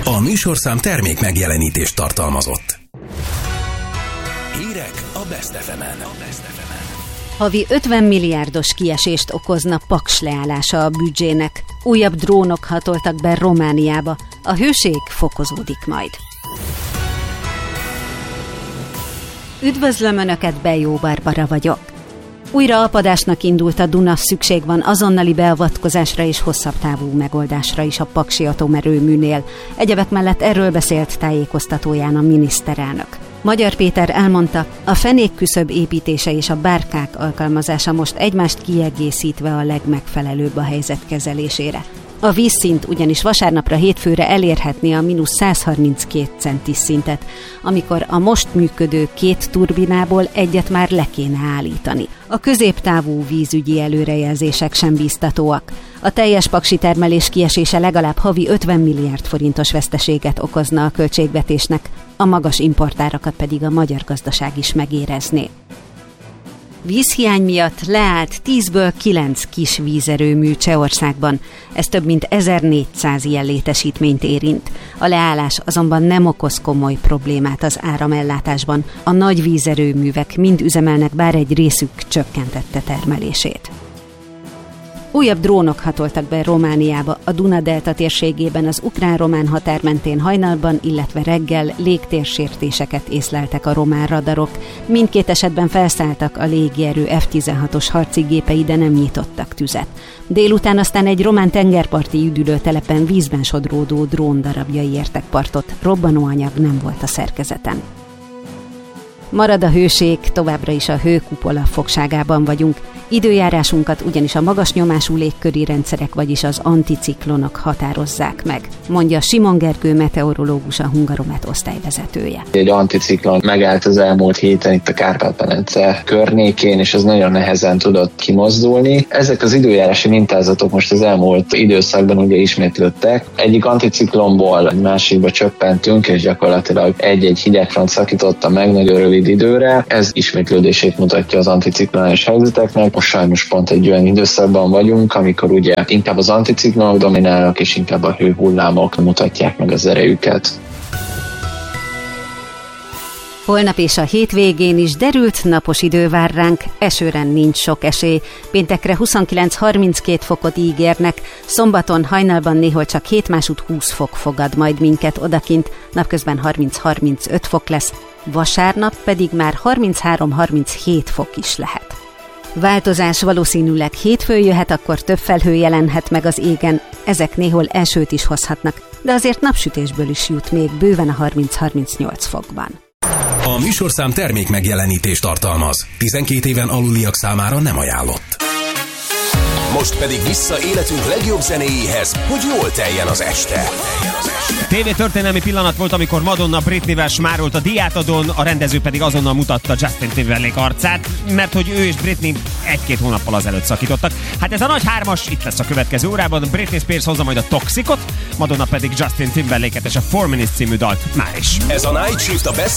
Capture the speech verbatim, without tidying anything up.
A műsorszám termék megjelenítést tartalmazott. Hírek a Best ef emen. Havi ötven milliárdos kiesést okozna Paks leállása a büdzsének. Újabb drónok hatoltak be Romániába. A hőség fokozódik majd. Üdvözlöm Önöket, Bejó Barbara vagyok. Újra apadásnak indult a Duna, szükség van azonnali beavatkozásra és hosszabb távú megoldásra is a paksi atomerőműnél. Egyebek mellett erről beszélt tájékoztatóján a miniszterelnök. Magyar Péter elmondta, a fenékküszöb építése és a bárkák alkalmazása most egymást kiegészítve a legmegfelelőbb a helyzet kezelésére. A vízszint ugyanis vasárnapra hétfőre elérhetné a mínusz száz harminckét centis szintet, amikor a most működő két turbinából egyet már le kéne állítani. A középtávú vízügyi előrejelzések sem bíztatóak. A teljes paksi termelés kiesése legalább havi ötven milliárd forintos veszteséget okozna a költségvetésnek, a magas importárakat pedig a magyar gazdaság is megérezné. Vízhiány miatt leállt tízből kilenc kis vízerőmű Csehországban. Ez több mint ezernégyszáz ilyen létesítményt érint. A leállás azonban nem okoz komoly problémát az áramellátásban. A nagy vízerőművek mind üzemelnek, bár egy részük csökkentette termelését. Újabb drónok hatoltak be Romániába, a Duna-delta térségében az ukrán-román határ mentén hajnalban, illetve reggel légtérsértéseket észleltek a román radarok. Mindkét esetben felszálltak a légierő ef tizenhatos harci gépei, de nem nyitottak tüzet. Délután aztán egy román tengerparti üdülőtelepen vízben sodródó drón darabjai értek partot, robbanóanyag nem volt a szerkezeten. Marad a hőség, továbbra is a hőkupola fogságában vagyunk. Időjárásunkat ugyanis a magas nyomású légköri rendszerek, vagyis az anticiklonok határozzák meg, mondja Simon Gergő meteorológus, a Hungaromet osztályvezetője. Egy anticiklon megállt az elmúlt héten itt a Kárpát-medence környékén, és ez nagyon nehezen tudott kimozdulni. Ezek az időjárási mintázatok most az elmúlt időszakban ugye ismétlődtek. Egyik anticiklonból egy másikba csöppentünk, és gyakorlatilag egy-egy hidegfront szakította meg nagyon rövid időre. Ez ismétlődését mutatja az anticiklonális helyzeteknek. Most sajnos pont egy olyan időszakban vagyunk, amikor ugye inkább az anticiklonok dominálnak, és inkább a hőhullámok mutatják meg az erejüket. Holnap és a hétvégén is derült napos idő vár ránk, esőre nincs sok esély. Péntekre huszonkilenc harminckét fokot ígérnek, szombaton hajnalban néhol csak hét másút húsz fok fogad majd minket odakint, napközben harminc-harmincöt fok lesz, vasárnap pedig már harminchárom harminchét fok is lehet. Változás valószínűleg hétfőn jöhet, akkor több felhő jelenhet meg az égen, ezek néhol esőt is hozhatnak, de azért napsütésből is jut még bőven a harminc-harmincnyolc fokban. A műsorszám termék megjelenítést tartalmaz. tizenkét éven aluliak számára nem ajánlott. Most pedig vissza életünk legjobb zenéjéhez, hogy jól teljen az este. té vé történelmi pillanat volt, amikor Madonna Britneyvel smárolt a díjátadón, a rendező pedig azonnal mutatta Justin Timberlake arcát, mert hogy ő és Britney egy-két hónappal azelőtt szakítottak. Hát ez a nagy hármas itt lesz a következő órában, Britney Spears hozza majd a Toxicot, Madonna pedig Justin Timberlake-et és a Four Minutes című dalt már is. Ez a Night Shift a Best